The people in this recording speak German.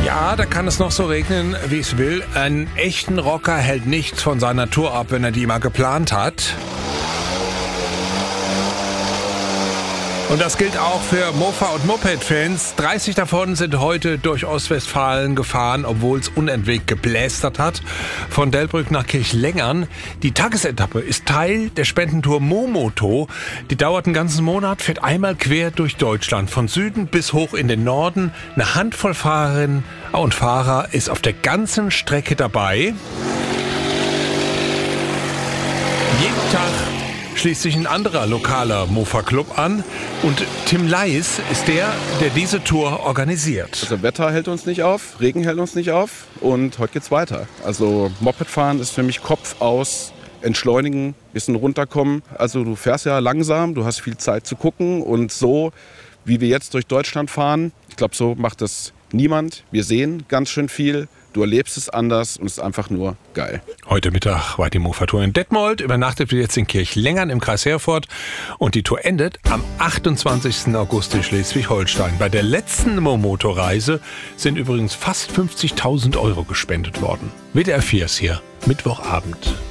Ja, da kann es noch so regnen, wie es will. Einen echten Rocker hält nichts von seiner Tour ab, wenn er die mal geplant hat. Und das gilt auch für Mofa- und Moped-Fans. 30 davon sind heute durch Ostwestfalen gefahren, obwohl es unentwegt geblästert hat. Von Delbrück nach Kirchlengern. Die Tagesetappe ist Teil der Spendentour Momoto. Die dauert einen ganzen Monat, fährt einmal quer durch Deutschland. Von Süden bis hoch in den Norden. Eine Handvoll Fahrerinnen und Fahrer ist auf der ganzen Strecke dabei. Jeden Tag schließt sich ein anderer lokaler Mofa-Club an und Tim Leis ist der diese Tour organisiert. Also Wetter hält uns nicht auf, Regen hält uns nicht auf und heute geht's weiter. Also Mopedfahren ist für mich Kopf aus, entschleunigen, bisschen runterkommen. Also du fährst ja langsam, du hast viel Zeit zu gucken und so, wie wir jetzt durch Deutschland fahren, ich glaube, so macht das niemand. Wir sehen ganz schön viel. Du erlebst es anders und es ist einfach nur geil. Heute Mittag war die Mofa-Tour in Detmold, übernachtet wird jetzt in Kirchlengern im Kreis Herford und die Tour endet am 28. August in Schleswig-Holstein. Bei der letzten Momoto-Reise sind übrigens fast 50.000 € gespendet worden. WDR 4 ist hier, Mittwochabend.